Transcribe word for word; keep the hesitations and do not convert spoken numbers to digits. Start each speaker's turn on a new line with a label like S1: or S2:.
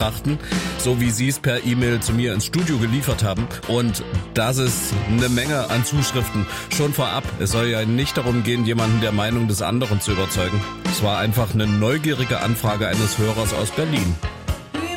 S1: betrachten, so wie Sie es per E-Mail zu mir ins Studio geliefert haben. Und das ist eine Menge an Zuschriften. Schon vorab, es soll ja nicht darum gehen, jemanden der Meinung des anderen zu überzeugen. Es war einfach eine neugierige Anfrage eines Hörers aus Berlin.